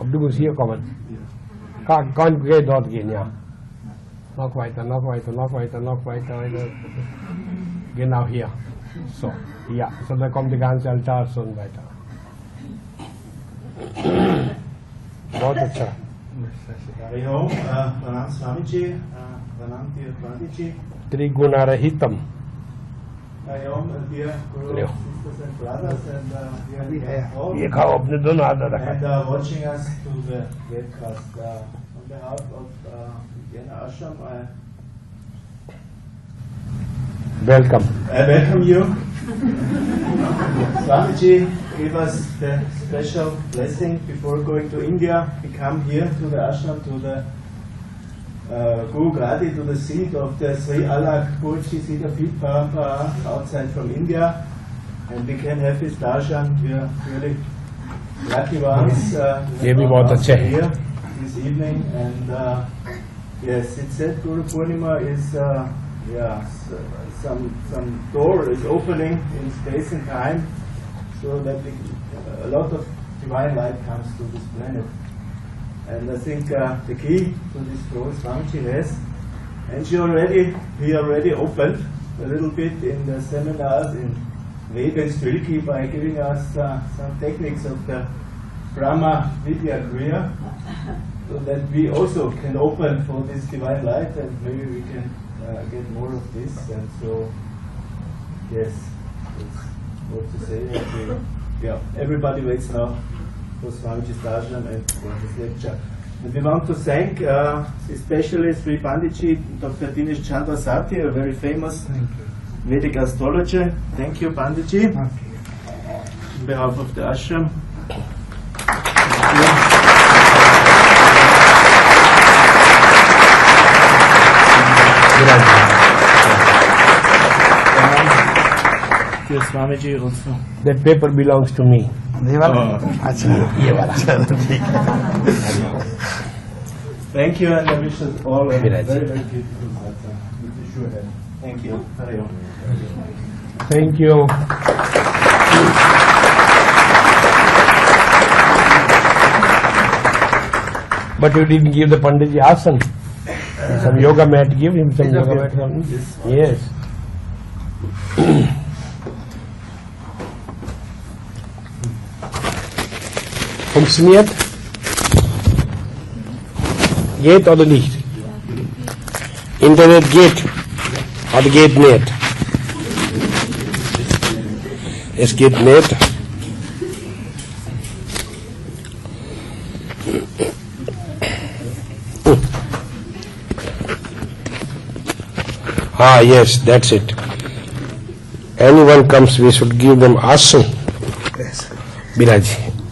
Du musst hier kommen. Kann geht dort gehen, ja. Noch weiter, noch weiter, noch weiter, noch weiter, weiter. Genau hier. So, ja, so da kommt die ganze Altar so und weiter. Hariho, Pranam Swamiji, Pranam Dear Panditji. Trigunarahitam. Hariho, dear Guru, Leo. sisters and brothers, and dear all, Ye khao apne dono hath and rakha. watching us to the webcast. On behalf of Vienna Ashram, Welcome. I welcome you. Swamiji gave us the special blessing before going to India. We come here to the ashram, to the Guru Gradi, to the seat of the Sri Alak Purji Siddhapith Parampara outside from India, and we can have his darshan. We are really lucky ones. ये भी बहुत अच्छे हैं. Here this evening, and yes, it said Guru Purnima is some door is opening in space and time, so that a lot of divine light comes to this planet. And I think the key to this door Swamiji has, and he already opened a little bit in the seminars in Veda and Strilki by giving us some techniques of the Brahma Vidya Kriya, so that we also can open for this divine light, and maybe we can get more of this. And so, yes, that's what to say. Everybody waits now for Swamiji's darshan and for his lecture. And we want to thank especially Sri Panditji, Dr. Dinesh Chandra Sati, a very famous Vedic astrologer. Thank you, Panditji, on behalf of the ashram. Dear Swamiji also. That paper belongs to me. Thank you, and I wish us all a very, very beautiful satsang. Thank you. Hariho. Thank you. But you didn't give the Panditji asan. Some yoga mat. Give him some yoga mat. Yes. Funktioniert? Geht oder nicht? Internet geht oder geht nicht? Es geht nicht. Ah, yes, that's it. Anyone comes, we should give them asan. Biraji.